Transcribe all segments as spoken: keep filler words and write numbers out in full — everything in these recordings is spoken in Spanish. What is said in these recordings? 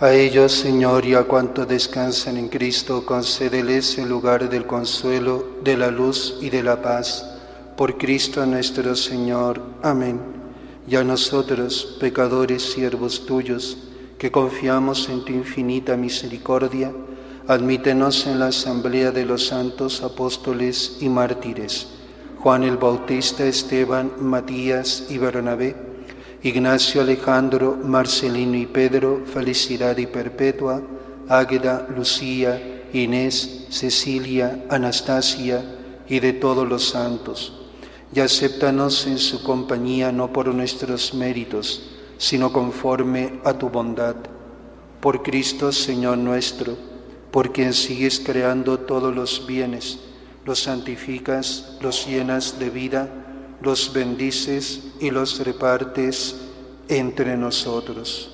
A ellos, Señor, y a cuantos descansan en Cristo, concédeles el lugar del consuelo, de la luz y de la paz. Por Cristo nuestro Señor. Amén. Y a nosotros, pecadores, siervos tuyos, que confiamos en tu infinita misericordia, admítenos en la asamblea de los santos apóstoles y mártires, Juan el Bautista, Esteban, Matías y Bernabé, Ignacio, Alejandro, Marcelino y Pedro, Felicidad y Perpetua, Águeda, Lucía, Inés, Cecilia, Anastasia y de todos los santos. Y acéptanos en su compañía no por nuestros méritos, sino conforme a tu bondad. Por Cristo, Señor nuestro, por quien sigues creando todos los bienes, los santificas, los llenas de vida, los bendices y los repartes entre nosotros.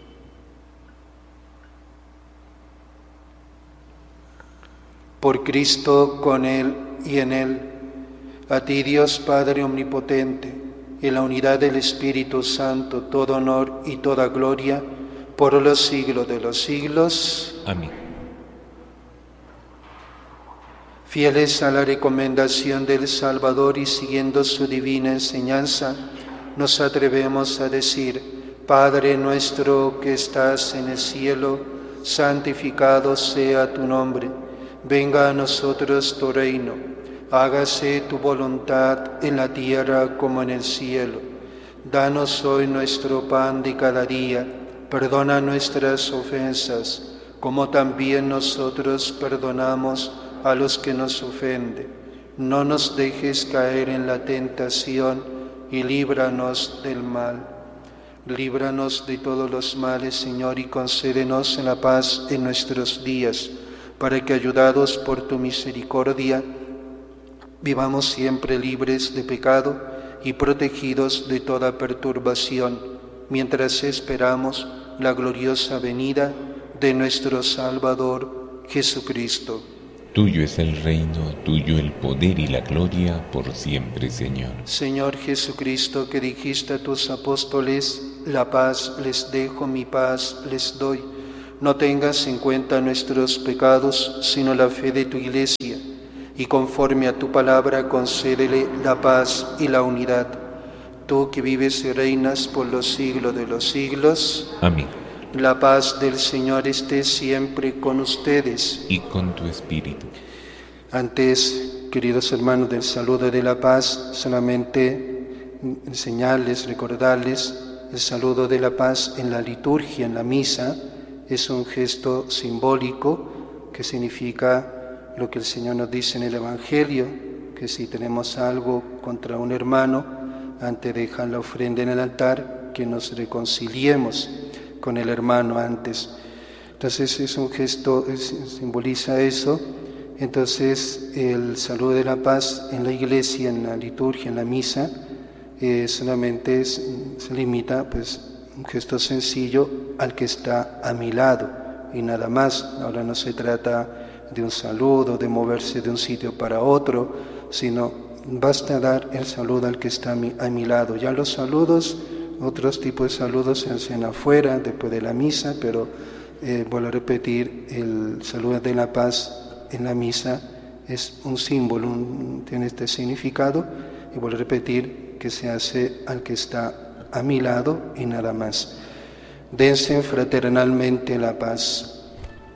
Por Cristo, con Él y en Él, a ti, Dios Padre Omnipotente, en la unidad del Espíritu Santo, todo honor y toda gloria, por los siglos de los siglos. Amén. Fieles a la recomendación del Salvador y siguiendo su divina enseñanza, nos atrevemos a decir: Padre nuestro que estás en el cielo, santificado sea tu nombre. Venga a nosotros tu reino. Hágase tu voluntad en la tierra como en el cielo. Danos hoy nuestro pan de cada día. Perdona nuestras ofensas, como también nosotros perdonamos a los que nos ofenden. No nos dejes caer en la tentación y líbranos del mal. Líbranos de todos los males, Señor, y concédenos la paz en nuestros días, para que, ayudados por tu misericordia, vivamos siempre libres de pecado y protegidos de toda perturbación, mientras esperamos la gloriosa venida de nuestro Salvador Jesucristo. Tuyo es el reino, tuyo el poder y la gloria por siempre, Señor. Señor Jesucristo, que dijiste a tus apóstoles: la paz les dejo, mi paz les doy. No tengas en cuenta nuestros pecados, sino la fe de tu Iglesia, y conforme a tu palabra concédele la paz y la unidad. Tú que vives y reinas por los siglos de los siglos. Amén. La paz del Señor esté siempre con ustedes. Y con tu espíritu. Antes, queridos hermanos, del saludo de la paz, solamente enseñarles, recordarles el saludo de la paz en la liturgia, en la misa. Es un gesto simbólico que significa lo que el Señor nos dice en el Evangelio, que si tenemos algo contra un hermano, antes de dejar la ofrenda en el altar, que nos reconciliemos con el hermano antes. Entonces es un gesto, es, simboliza eso. Entonces el saludo de la paz en la iglesia, en la liturgia, en la misa, eh, solamente es, se limita pues un gesto sencillo al que está a mi lado y nada más. Ahora no se trata de un saludo, de moverse de un sitio para otro, sino basta dar el saludo al que está a mi, a mi lado. Ya los saludos, otros tipos de saludos se hacen afuera, después de la misa, pero eh, vuelvo a repetir, el saludo de la paz en la misa es un símbolo, un, tiene este significado, y vuelvo a repetir que se hace al que está a mi lado y nada más. Dense fraternalmente la paz.